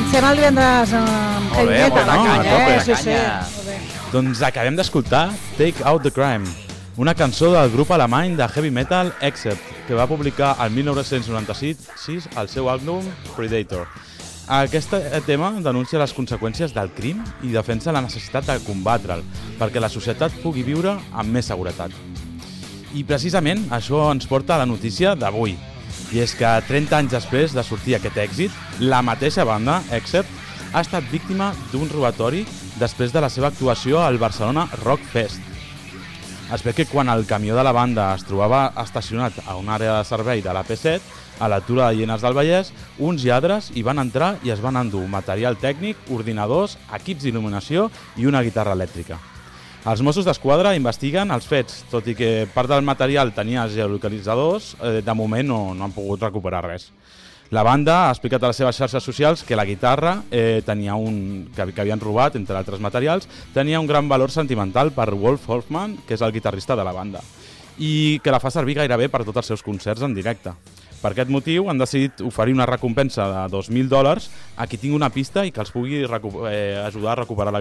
Comencem el divendres amb heavy metal. Molt bé, canya, sí, sí. Doncs acabem d'escoltar Take Out the Crime, una cançó del grup alemany de heavy metal Accept, que va publicar el 1996 el seu àlbum Predator. Aquest tema denuncia les conseqüències del crim i defensa la necessitat de combatre'l, perquè la societat pugui viure amb més seguretat. I precisament això ens porta a la notícia d'avui, i és que 30 anys després de sortir aquest èxit, la mateixa banda, Accept, ha estat víctima d'un robatori després de la seva actuació al Barcelona Rock Fest. Es ve que quan el camió de la banda es trobava estacionat a una àrea de servei de l'AP7, a l'altura de Llinars del Vallès, uns lladres hi van entrar i es van endur material tècnic, ordinadors, equips d'il·luminació i una guitarra elèctrica. Els Mossos d'Esquadra investiguen els fets, tot i que part del material tenia geolocalitzadors, de moment no han pogut recuperar res. La banda ha explicat a les seves xarxes socials que la guitarra que havien robat, entre altres materials, tenia un gran valor sentimental per Wolf Hoffman, que és el guitarrista de la banda, i que la fa servir gairebé per tots els seus concerts en directe. Per aquest motiu han decidit oferir una recompensa de $2.000 a qui tingui una pista i que els pugui ajudar a recuperar la